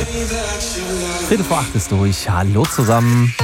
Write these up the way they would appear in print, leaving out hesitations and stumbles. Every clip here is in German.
Viertel vor 8 ist durch. Hallo zusammen.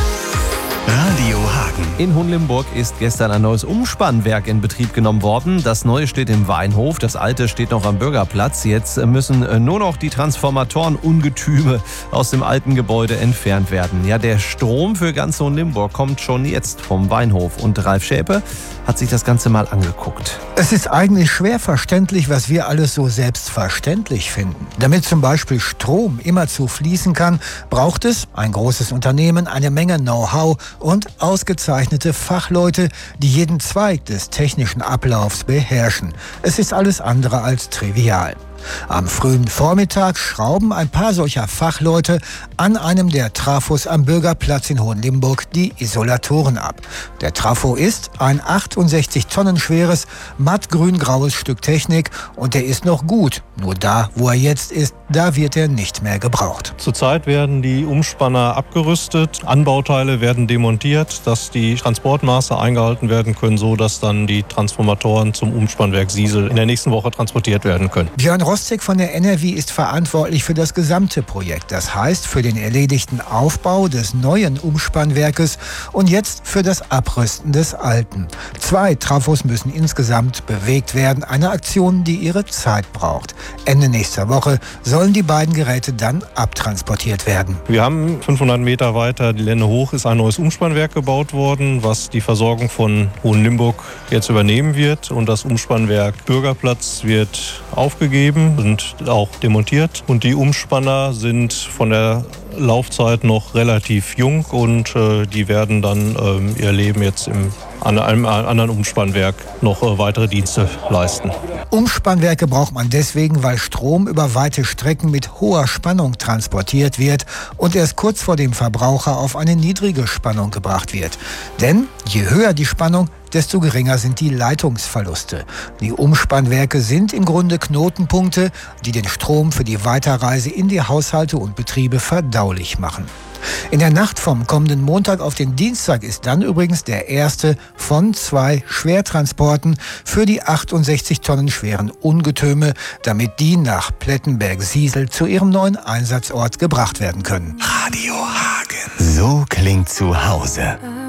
Radio Hagen. In Hohenlimburg ist gestern ein neues Umspannwerk in Betrieb genommen worden. Das neue steht im Weinhof, das alte steht noch am Bürgerplatz. Jetzt müssen nur noch die Transformatorenungetüme aus dem alten Gebäude entfernt werden. Ja, der Strom für ganz Hohenlimburg kommt schon jetzt vom Weinhof. Und Ralf Schäpe hat sich das Ganze mal angeguckt. Es ist eigentlich schwer verständlich, was wir alles so selbstverständlich finden. Damit zum Beispiel Strom immerzu fließen kann, braucht es ein großes Unternehmen, eine Menge Know-how und ausgezeichnete Fachleute, die jeden Zweig des technischen Ablaufs beherrschen. Es ist alles andere als trivial. Am frühen Vormittag schrauben ein paar solcher Fachleute an einem der Trafos am Bürgerplatz in Hohenlimburg die Isolatoren ab. Der Trafo ist ein 68 Tonnen schweres, mattgrün-graues Stück Technik und der ist noch gut. Nur da, wo er jetzt ist, da wird er nicht mehr gebraucht. Zurzeit werden die Umspanner abgerüstet, Anbauteile werden demontiert, dass die Transportmaße eingehalten werden können, so dass dann die Transformatoren zum Umspannwerk Siesel in der nächsten Woche transportiert werden können. Björn Rostek von der NRW ist verantwortlich für das gesamte Projekt. Das heißt für den erledigten Aufbau des neuen Umspannwerkes und jetzt für das Abrüsten des alten. 2 Trafos müssen insgesamt bewegt werden. Eine Aktion, die ihre Zeit braucht. Ende nächster Woche sollen die beiden Geräte dann abtransportiert werden. Wir haben 500 Meter weiter, die Lenne hoch, ist ein neues Umspannwerk gebaut worden, was die Versorgung von Hohenlimburg jetzt übernehmen wird. Und das Umspannwerk Bürgerplatz wird aufgegeben und auch demontiert. Und die Umspanner sind von der Laufzeit noch relativ jung und die werden dann ihr Leben jetzt an einem anderen Umspannwerk noch weitere Dienste leisten. Umspannwerke braucht man deswegen, weil Strom über weite Strecken mit hoher Spannung transportiert wird und erst kurz vor dem Verbraucher auf eine niedrige Spannung gebracht wird. Denn je höher die Spannung, desto geringer sind die Leitungsverluste. Die Umspannwerke sind im Grunde Knotenpunkte, die den Strom für die Weiterreise in die Haushalte und Betriebe verdaulich machen. In der Nacht vom kommenden Montag auf den Dienstag ist dann übrigens der erste von 2 Schwertransporten für die 68 Tonnen schweren Ungetüme, damit die nach Plettenberg-Siesel zu ihrem neuen Einsatzort gebracht werden können. Radio Hagen. So klingt zu Hause.